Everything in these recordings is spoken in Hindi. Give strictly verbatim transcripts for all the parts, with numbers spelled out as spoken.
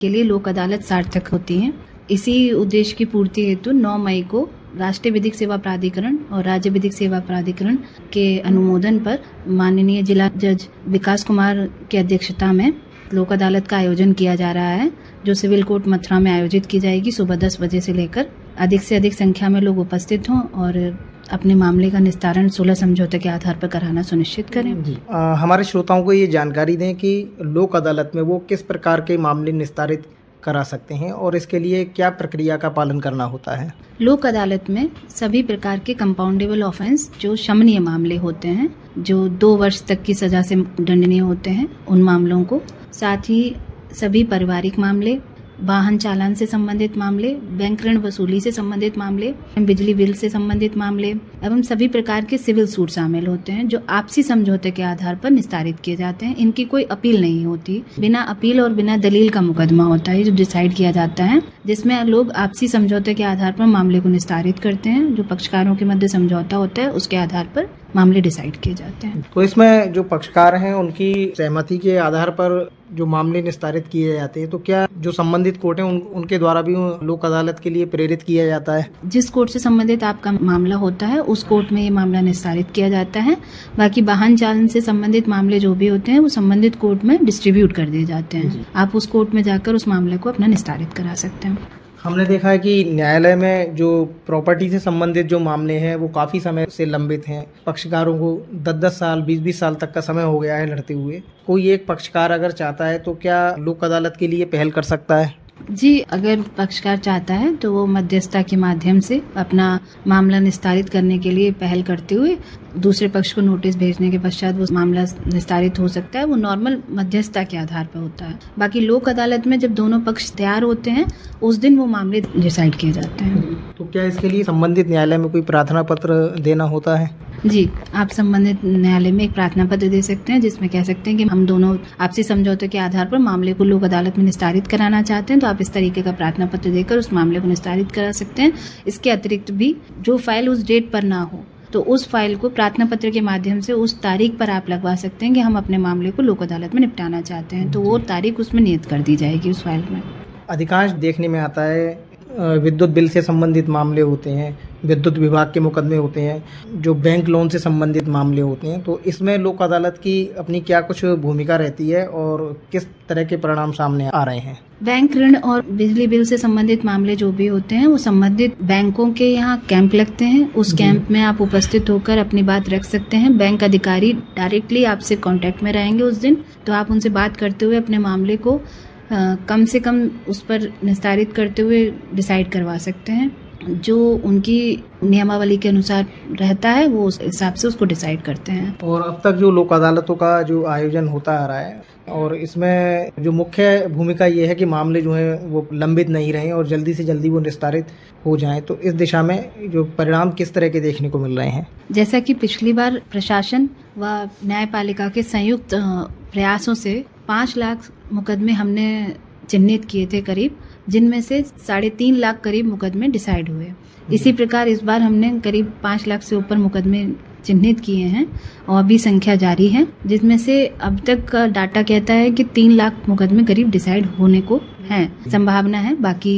के लिए लोक अदालत सार्थक होती हैं। इसी उद्देश्य की पूर्ति हेतु नौ मई को राष्ट्रीय विधिक सेवा प्राधिकरण और राज्य विधिक सेवा प्राधिकरण के अनुमोदन पर माननीय जिला जज विकास कुमार की अध्यक्षता में लोक अदालत का आयोजन किया जा रहा है, जो सिविल कोर्ट मथुरा में आयोजित की जाएगी सुबह दस बजे से लेकर। अधिक से अधिक संख्या में लोग उपस्थित हों और अपने मामले का निस्तारण सुलह समझौते के आधार पर कराना सुनिश्चित करें। जी। आ, हमारे श्रोताओं को ये जानकारी दें कि लोक अदालत में वो किस प्रकार के मामले निस्तारित करा सकते हैं और इसके लिए क्या प्रक्रिया का पालन करना होता है। लोक अदालत में सभी प्रकार के कंपाउंडेबल ऑफेंस जो शमनीय मामले होते हैं, जो दो वर्ष तक की सजा से दंडनीय होते हैं, उन मामलों को, साथ ही सभी पारिवारिक मामले, वाहन चालान से संबंधित मामले, बैंक ऋण वसूली से संबंधित मामले, बिजली बिल से संबंधित मामले एवं सभी प्रकार के सिविल सूट शामिल होते हैं, जो आपसी समझौते के आधार पर निस्तारित किए जाते हैं। इनकी कोई अपील नहीं होती, बिना अपील और बिना दलील का मुकदमा होता है जो डिसाइड किया जाता है, जिसमें लोग आपसी समझौते के आधार पर मामले को निस्तारित करते हैं। जो पक्षकारों के मध्य समझौता होता है उसके आधार पर मामले डिसाइड किए जाते हैं। तो इसमें जो पक्षकार हैं उनकी सहमति के आधार पर जो मामले निस्तारित किए जाते हैं, तो क्या जो संबंधित कोर्ट है उन, उनके द्वारा भी लोक अदालत के लिए प्रेरित किया जाता है? जिस कोर्ट से संबंधित आपका मामला होता है उस कोर्ट में ये मामला निस्तारित किया जाता है। बाकी वाहन चालन से संबंधित मामले जो भी होते हैं वो संबंधित कोर्ट में डिस्ट्रीब्यूट कर दिए जाते हैं। आप उस कोर्ट में जाकर उस मामले को अपना निस्तारित करा सकते हैं। हमने देखा है कि न्यायालय में जो प्रॉपर्टी से संबंधित जो मामले हैं वो काफी समय से लंबित हैं। पक्षकारों को दस दस साल बीस बीस साल तक का समय हो गया है लड़ते हुए। कोई एक पक्षकार अगर चाहता है तो क्या लोक अदालत के लिए पहल कर सकता है? जी, अगर पक्षकार चाहता है तो वो मध्यस्थता के माध्यम से अपना मामला निस्तारित करने के लिए पहल करते हुए दूसरे पक्ष को नोटिस भेजने के पश्चात वो मामला निस्तारित हो सकता है। वो नॉर्मल मध्यस्थता के आधार पर होता है। बाकी लोक अदालत में जब दोनों पक्ष तैयार होते हैं उस दिन वो मामले डिसाइड किए जाते हैं। तो क्या इसके लिए संबंधित न्यायालय में कोई प्रार्थना पत्र देना होता है? जी, आप संबंधित न्यायालय में एक प्रार्थना पत्र दे सकते हैं, जिसमें कह सकते हैं कि हम दोनों आपसी समझौते के आधार पर मामले को लोक अदालत में निस्तारित कराना चाहते हैं, तो आप इस तरीके का प्रार्थना पत्र देकर उस मामले को निस्तारित करा सकते हैं। इसके अतिरिक्त भी जो फाइल उस डेट पर ना हो तो उस फाइल को प्रार्थना पत्र के माध्यम से उस तारीख पर आप लगवा सकते हैं कि हम अपने मामले को लोक अदालत में निपटाना चाहते हैं, तो वो तारीख उसमें नियत कर दी जाएगी उस फाइल में। अधिकांश देखने में आता है विद्युत बिल से संबंधित मामले होते हैं, विद्युत विभाग के मुकदमे होते हैं, जो बैंक लोन से संबंधित मामले होते हैं, तो इसमें लोक अदालत की अपनी क्या कुछ भूमिका रहती है और किस तरह के परिणाम सामने आ रहे हैं? बैंक ऋण और बिजली बिल से संबंधित मामले जो भी होते हैं वो संबंधित बैंकों के यहाँ कैंप लगते हैं। उस कैंप में आप उपस्थित होकर अपनी बात रख सकते हैं। बैंक अधिकारी डायरेक्टली आपसे कांटेक्ट में रहेंगे उस दिन, तो आप उनसे बात करते हुए अपने मामले को आ, कम से कम उस पर निस्तारित करते हुए डिसाइड करवा सकते हैं। जो उनकी नियमावली के अनुसार रहता है वो उस हिसाब से उसको डिसाइड करते हैं। और अब तक जो लोक अदालतों का जो आयोजन होता आ रहा है और इसमें जो मुख्य भूमिका ये है कि मामले जो है वो लंबित नहीं रहे और जल्दी से जल्दी वो निस्तारित हो जाएं, तो इस दिशा में जो परिणाम किस तरह के देखने को मिल रहे हैं? जैसा कि पिछली बार प्रशासन व न्यायपालिका के संयुक्त प्रयासों से पाँच लाख मुकदमे हमने चिन्हित किए थे करीब, जिनमें से साढ़े तीन लाख करीब मुकदमे डिसाइड हुए। इसी प्रकार इस बार हमने करीब पाँच लाख से ऊपर मुकदमे चिन्हित किए हैं और भी संख्या जारी है, जिसमें से अब तक का डाटा कहता है कि तीन लाख मुकदमे करीब डिसाइड होने को हैं। संभावना है, बाकी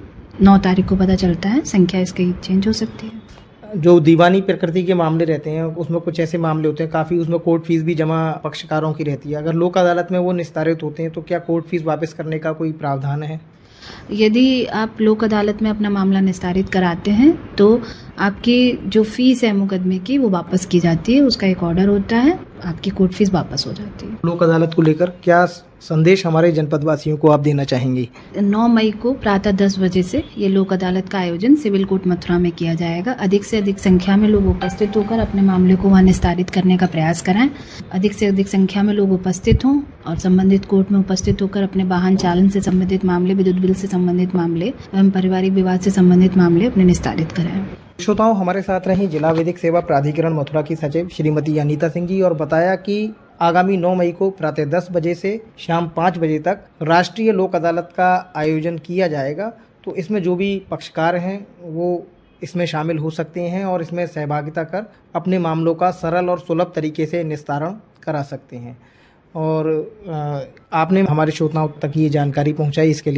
नौ तारीख को पता चलता है, संख्या इसकी चेंज हो सकती है। जो दीवानी प्रकृति के मामले रहते हैं उसमें कुछ ऐसे मामले होते हैं काफी, उसमें कोर्ट फीस भी जमा पक्षकारों की रहती है। अगर लोक अदालत में वो निस्तारित होते हैं तो क्या कोर्ट फीस वापस करने का कोई प्रावधान है? यदि आप लोक अदालत में अपना मामला निस्तारित कराते हैं तो आपकी जो फीस है मुकदमे की वो वापस की जाती है। उसका एक ऑर्डर होता है, आपकी कोर्ट फीस वापस हो जाती है। लोक अदालत को लेकर क्या संदेश हमारे जनपद वासियों को आप देना चाहेंगी? नौ मई को प्रातः दस बजे से ये लोक अदालत का आयोजन सिविल कोर्ट मथुरा में किया जाएगा। अधिक से अधिक संख्या में लोग उपस्थित होकर अपने मामले को वहां निस्तारित करने का प्रयास कराएं। अधिक से अधिक संख्या में लोग उपस्थित हों और संबंधित कोर्ट में उपस्थित होकर अपने वाहन चालन से संबंधित मामले, विद्युत बिल से संबंधित मामले एवं पारिवारिक विवाद से संबंधित मामले अपने निस्तारित कराएं। श्रोताओं, हमारे साथ रही जिला विधिक सेवा प्राधिकरण मथुरा की सचिव श्रीमती अनीता सिंह जी और बताया कि आगामी नौ मई को प्रातः दस बजे से शाम पाँच बजे तक राष्ट्रीय लोक अदालत का आयोजन किया जाएगा। तो इसमें जो भी पक्षकार हैं वो इसमें शामिल हो सकते हैं और इसमें सहभागिता कर अपने मामलों का सरल और सुलभ तरीके से निस्तारण करा सकते हैं। और आपने हमारे श्रोताओं तक ये जानकारी पहुंचाई, इसके लिए